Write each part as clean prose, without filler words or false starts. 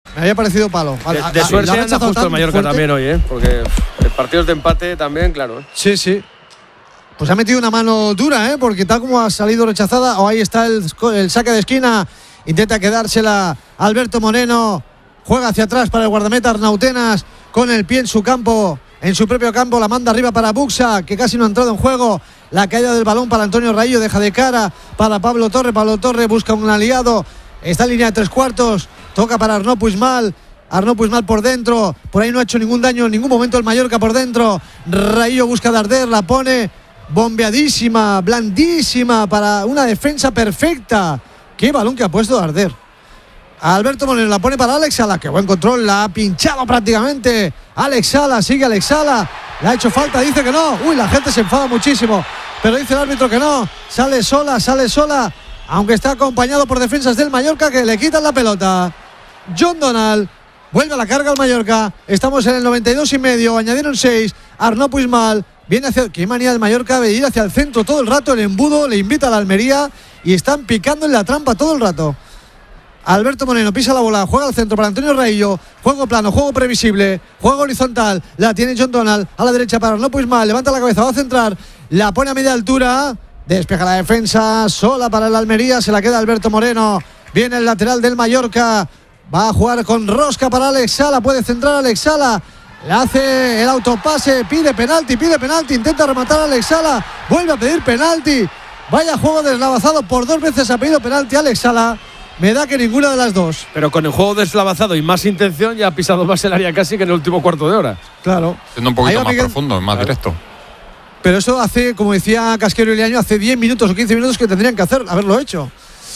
Me había parecido palo. De suerte anda justo el Mallorca también hoy, porque el partido de empate también, claro. Sí, sí. Pues ha metido una mano dura, porque tal como ha salido rechazada, ahí está el saque de esquina. Intenta quedársela Alberto Moreno. Juega hacia atrás para el guardameta Arnautenas con el pie en su campo, en su propio campo. La manda arriba para Buxa, que casi no ha entrado en juego. La caída del balón para Antonio Raillo, deja de cara para Pablo Torre. Pablo Torre busca un aliado. Está en línea de 3/4. Toca para Arnaud Puigmal. Arnaud Puigmal por dentro. Por ahí no ha hecho ningún daño en ningún momento el Mallorca por dentro. Raillo busca Darder, la pone bombeadísima, blandísima para una defensa perfecta. Qué balón que ha puesto Darder. Alberto Moreno la pone para Alex Sala. Qué buen control, la ha pinchado prácticamente. Alex Sala, sigue Alex Sala. Le ha hecho falta, dice que no. Uy, la gente se enfada muchísimo. Pero dice el árbitro que no. Sale sola. Aunque está acompañado por defensas del Mallorca que le quitan la pelota. John Donald vuelve a la carga al Mallorca. Estamos en el 92,5. Añadieron 6. Arnaud Puigmal viene hacia. Qué manía del Mallorca de ir hacia el centro todo el rato. El embudo le invita a la Almería y están picando en la trampa todo el rato. Alberto Moreno pisa la bola, juega al centro para Antonio Raillo. Juego plano, juego previsible, juego horizontal. La tiene John Donald a la derecha para Arnaud Puigmal. Levanta la cabeza, va a centrar. La pone a media altura. Despeja la defensa, sola para el Almería. Se la queda Alberto Moreno. Viene el lateral del Mallorca. Va a jugar con rosca para Alex Sala. Puede centrar Alex Sala. Le hace el autopase. Pide penalti. Intenta rematar a Alex Sala. Vuelve a pedir penalti. Vaya juego deslavazado. Por 2 veces ha pedido penalti Alex Sala. Me da que ninguna de las dos. Pero con el juego deslavazado y más intención ya ha pisado más el área casi que en el último cuarto de hora. Claro. Siendo un poquito más profundo, más directo. Pero eso hace, como decía Casquero y Liaño, hace 10 minutos o 15 minutos que tendrían que haberlo hecho.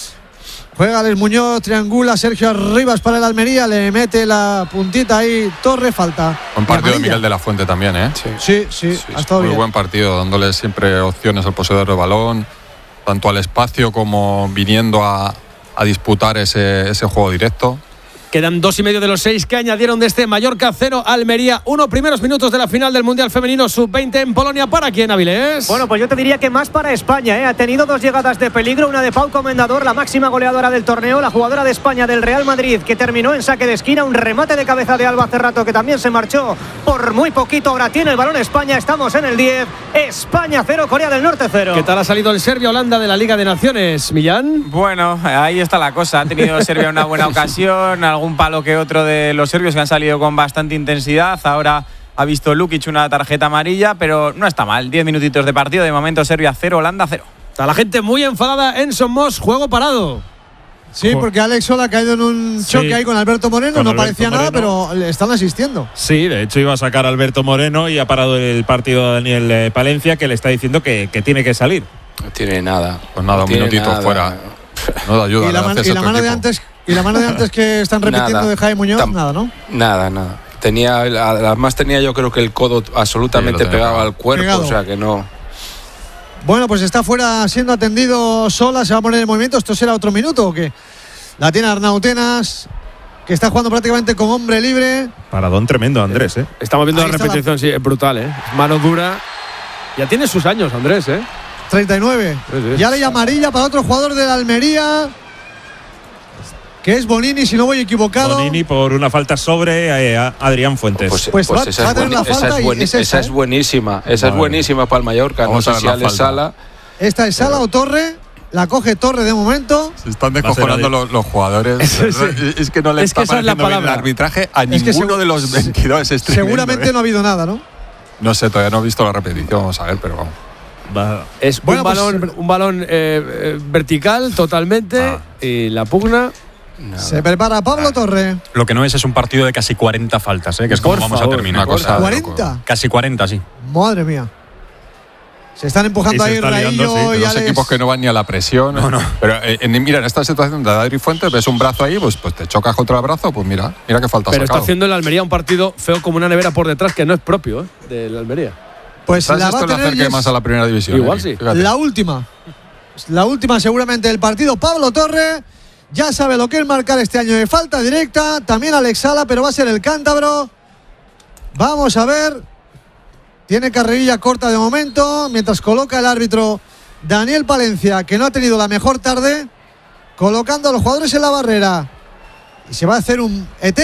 Juega Alex Muñoz, triangula Sergio Arribas para el Almería, le mete la puntita ahí, Torre, falta. Buen partido de Miguel de la Fuente también, Sí, ha estado muy bien. Buen partido, dándole siempre opciones al poseedor del balón, tanto al espacio como viniendo a disputar ese juego directo. Quedan 2,5 de los 6 que añadieron de este Mallorca 0, Almería 1. Primeros minutos de la final del Mundial Femenino Sub-20 en Polonia. ¿Para quién, Avilés? Bueno, pues yo te diría que más para España, Ha tenido 2 llegadas de peligro. Una de Pau Comendador, la máxima goleadora del torneo, la jugadora de España del Real Madrid, que terminó en saque de esquina. Un remate de cabeza de Alba Cerrato, que también se marchó por muy poquito. Ahora tiene el balón España. Estamos en el 10. España 0, Corea del Norte 0. ¿Qué tal ha salido el Serbia-Holanda de la Liga de Naciones, Millán? Bueno, ahí está la cosa. Ha tenido Serbia una buena ocasión, algún palo que otro de los serbios que han salido con bastante intensidad. Ahora ha visto Lukic una tarjeta amarilla, pero no está mal. 10 minutitos de partido. De momento Serbia 0, Holanda 0. Está la gente muy enfadada en Somos, juego parado. Sí, porque Alex Sola ha caído en un choque ahí con Alberto Moreno. No parecía nada, pero le están asistiendo. Sí, de hecho iba a sacar a Alberto Moreno y ha parado el partido a Daniel Palencia, que le está diciendo que tiene que salir. No tiene nada. Pues nada, un minutito fuera. No da ayuda. Y la mano de antes. Y la mano de antes que están repitiendo nada. de Jaime Muñoz, nada, ¿no? Nada. Además tenía yo creo que el codo absolutamente pegado al cuerpo, o sea que no. Bueno, pues está fuera siendo atendido Sola, se va a poner en movimiento. ¿Esto será otro minuto o qué? La tiene Arnautenas, que está jugando prácticamente con hombre libre. Paradón tremendo, Andrés, Estamos viendo la repetición, sí, es brutal, Mano dura. Ya tiene sus años, Andrés, 39. Sí. Ya ley amarilla para otro jugador de la Almería, que es Bonini, si no voy equivocado. Bonini por una falta sobre Adrián Fuentes. Pues va a tener la falta esa es buenísima. Esa es buenísima para el Mallorca. Vamos no a sé si ver la Alex falta. Sala. Esta es Sala o Torre. La coge Torre de momento. Se están descojonando los jugadores. Es que no le está pareciendo bien el arbitraje a ninguno de los 22. Es tremendo, seguramente no ha habido nada, ¿no? No sé, todavía no he visto la repetición. Vamos a ver, pero vamos. Es un balón vertical totalmente y la pugna. Nada. Se prepara Pablo Torre. Lo que no es un partido de casi 40 faltas, que es como vamos a terminar. Una cosa ¿40? Casi 40, sí. Madre mía. Se están empujando ahí Raillo y los Alex. equipos que no van ni a la presión. No. Pero mira, en esta situación de Adri Fuentes, ves un brazo ahí, pues te chocas contra el brazo, pues mira qué falta Pero sacado. está haciendo el Almería un partido feo como una nevera por detrás, que no es propio del Almería. Pues la va a esto le tener acerque más a la primera división. Igual sí. Fíjate. La última seguramente del partido. Pablo Torre ya sabe lo que es marcar este año de falta directa. También Alex Sala, pero va a ser el cántabro. Vamos a ver. Tiene carrerilla corta de momento, mientras coloca el árbitro Daniel Palencia, que no ha tenido la mejor tarde, colocando a los jugadores en la barrera. Y se va a hacer un eterno